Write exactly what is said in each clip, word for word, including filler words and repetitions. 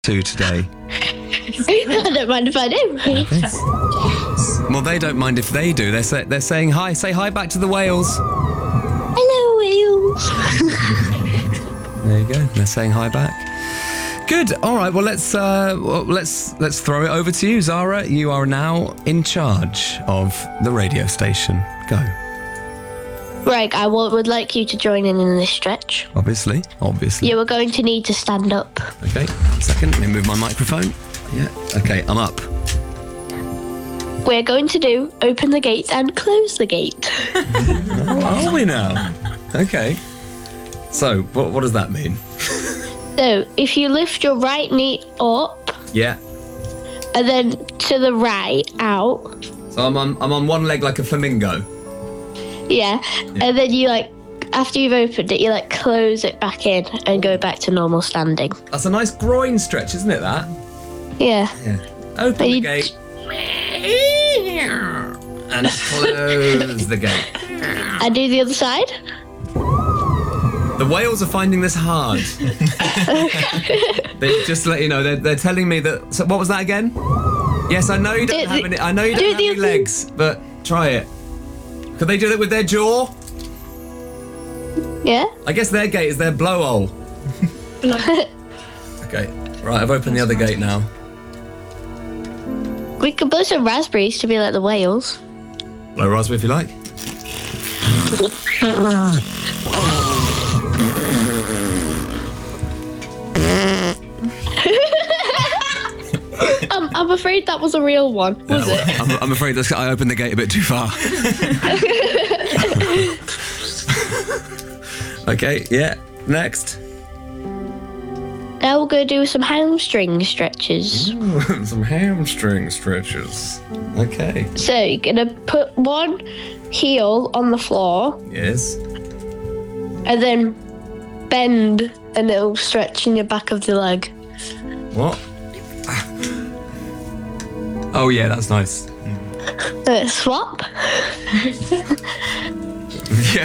to today? I don't mind if I do. Well, they don't mind if they do. They're say, they're saying hi. Say hi back to the whales. Hello, whales. There you go. They're saying hi back. Good. All right. Well, let's uh, well, let's let's throw it over to you, Zara. You are now in charge of the radio station. Go. Greg, I w- would like you to join in in this stretch. Obviously. Obviously. You are going to need to stand up. Okay. Second. Let me move my microphone. Yeah. Okay. I'm up. We're going to do open the gates and close the gate. Oh, are we now? Okay. So, what what does that mean? So, if you lift your right knee up Yeah. and then to the right out, So I'm on I'm on one leg like a flamingo. yeah, and then you like, after you've opened it, you like close it back in and go back to normal standing. That's a nice groin stretch, isn't it? That. Yeah. Yeah. Open But the you- gate. And close the gate. And do the other side. The whales are finding this hard. They just to let you know, they're, they're telling me that. So what was that again? Yes, I know you don't Do have the- any. I know you do don't have the any other- legs, but try it. Could they do that with their jaw? Yeah. I guess their gate is their blowhole. Okay, right. I've opened the other gate now. We could put some raspberries to be like the whales. Blow raspberry if you like. I'm, I'm afraid that was a real one, was Yeah, it? I'm, I'm afraid this, I opened the gate a bit too far. Okay, yeah. Next. Now we're going to do some hamstring stretches. Some hamstring stretches. Okay. So you're going to put one heel on the floor Yes. and then bend and it'll stretch in your back of the leg. What? Oh yeah, that's nice. Uh, swap. Yeah.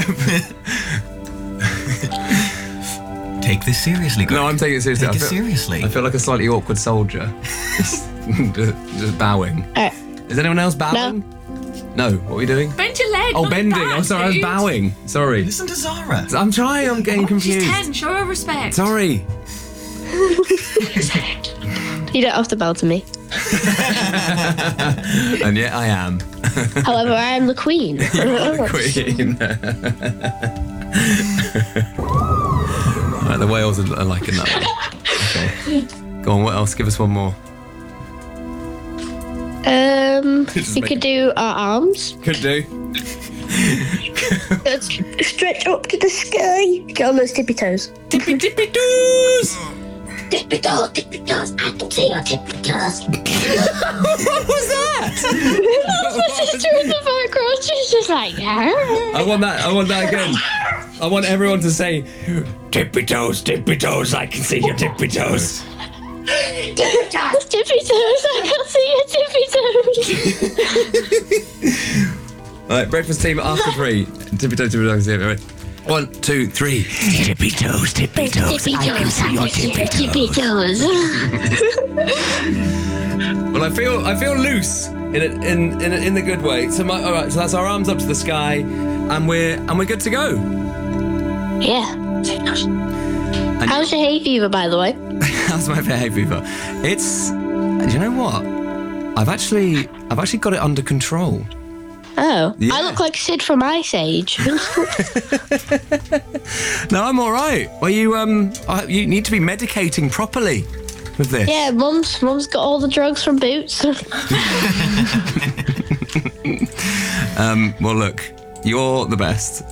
Take this seriously, Greg. No, I'm taking it seriously. Take I it feel, seriously. I feel like a slightly awkward soldier. just, just bowing. Alright. Is anyone else bowing? No. What are we doing? Bend your leg. Oh, not bending. your back, I'm sorry, I was dude. bowing. Sorry. Listen to Zara. I'm trying. I'm getting confused. She's ten. Show her respect. Sorry. You don't have to bow to me. And yet I am. However, I am the queen. Queen. Right, the whales are, are liking that one. Okay. Go on, what else? Give us one more. Um, Just you make could do our arms. Could do. Let's stretch up to the sky. Get on those tippy toes. Tippy tippy toes! Tippy toes, tippy toes. I can see your tippy toes. What was that? My sister in the background, she's just like, yeah. I want that. I want that again. I want everyone to say, tippy toes, tippy toes. I can see your tippy toes. Tippy toes, tippy toes. I can see your tippy toes. All right, breakfast team after three. Tippy toes, tippy toes. Right. One, two, three. Tippy toes, tippy toes. Tippy toes, I can see your tippy toes. Well, I feel I feel loose in it in in in the good way. So my, all right, so that's our arms up to the sky, and we're and we're good to go. Yeah. How's your hay fever, by the way? How's my hay fever? It's. Do you know what? I've actually I've actually got it under control. Oh, Yeah. I look like Sid from Ice Age. No, I'm all right. Well, you um I, you need to be medicating properly with this. Yeah, mum's mum's got all the drugs from Boots. Um. Well, look, you're the best.